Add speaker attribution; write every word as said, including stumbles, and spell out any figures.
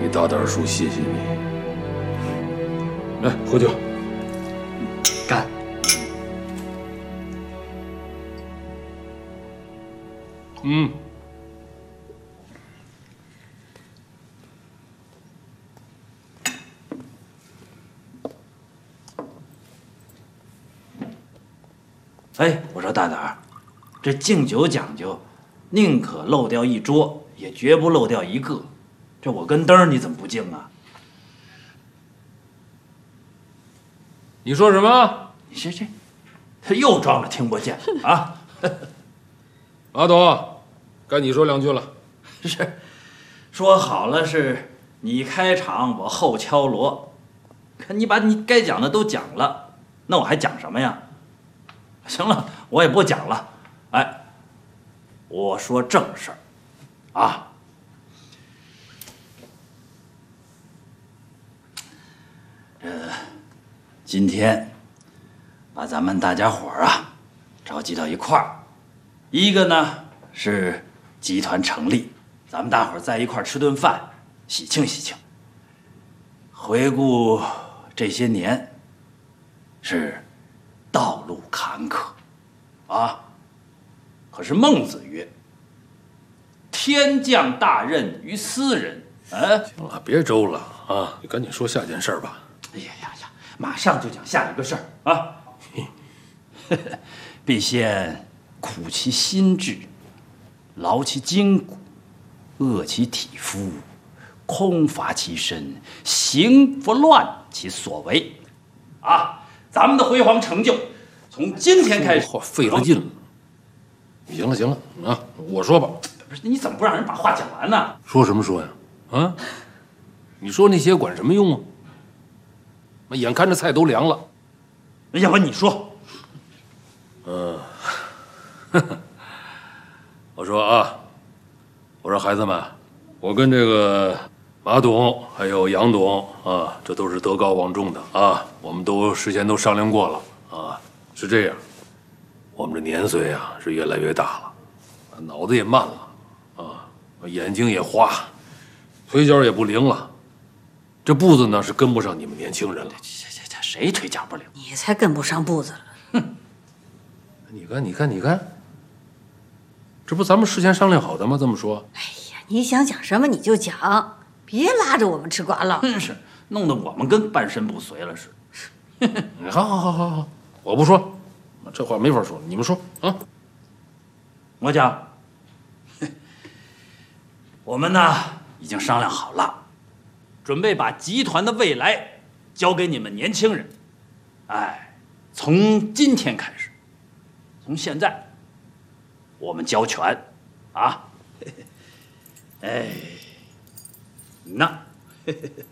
Speaker 1: 给大胆叔谢谢你。来，喝酒。
Speaker 2: 干！
Speaker 1: 嗯。
Speaker 2: 哎，我说大胆儿，这敬酒讲究，宁可漏掉一桌，也绝不漏掉一个。这我跟灯儿你怎么不敬啊？
Speaker 1: 你说什么？
Speaker 2: 你这这，他又装着听不见啊！
Speaker 1: 马董，该你说两句了。
Speaker 2: 是，说好了是你开场，我后敲锣。可你把你该讲的都讲了，那我还讲什么呀？行了，我也不讲了。哎，我说正事儿啊。这今天把咱们大家伙儿啊召集到一块儿，一个呢是集团成立，咱们大伙儿在一块儿吃顿饭，喜庆喜庆。回顾这些年，是道路坎坷啊。可是孟子曰：“天降大任于斯人。”哎，
Speaker 1: 行了，别周了啊！你赶紧说下件事儿吧。
Speaker 2: 哎呀呀呀，马上就讲下一个事儿啊！必先苦其心志，劳其筋骨，饿其体肤，空乏其身，行不乱其所为。啊，咱们的辉煌成就，从今天开始，
Speaker 1: 话费了劲了。行了行了啊，我说吧。
Speaker 2: 不是，你怎么不让人把话讲完呢？
Speaker 1: 说什么说呀？啊，你说那些管什么用啊？那眼看着菜都凉了，
Speaker 2: 要不你说？
Speaker 1: 嗯，我说啊，我说孩子们，我跟这个马董还有杨董啊，这都是德高望重的啊，我们都事先都商量过了啊，是这样，我们这年岁啊是越来越大了，脑子也慢了啊，眼睛也花，腿脚也不灵了，这步子呢是跟不上你们年轻人了。
Speaker 2: 这这这谁腿脚不灵？
Speaker 3: 你才跟不上步子了。
Speaker 2: 哼！
Speaker 1: 你看，你看，你看，这不咱们事先商量好的吗？这么说。
Speaker 3: 哎呀，你想讲什么你就讲，别拉着我们吃瓜了。
Speaker 2: 真是弄得我们跟半身不遂了似的。
Speaker 1: 好好好好好，我不说，这话没法说，你们说啊。
Speaker 2: 我讲，我们呢已经商量好了，准备把集团的未来交给你们年轻人。哎，从今天开始，从现在，我们交权，啊，哎，那。